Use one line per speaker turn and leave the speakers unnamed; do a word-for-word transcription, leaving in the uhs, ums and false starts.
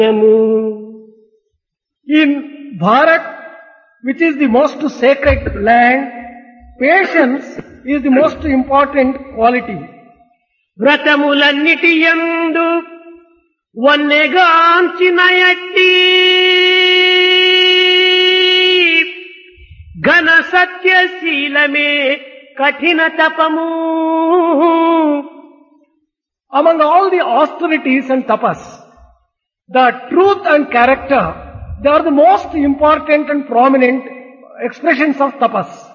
In Bharat, which is the most sacred land, patience is the most important quality.
వ్రతములన్నిటి యందు వన్నెగాంచిన ఎట్టి ఘన సత్యశీలమే కఠిన తపము.
Among all the austerities and tapas, the truth and character, they are the most important and prominent expressions of tapas.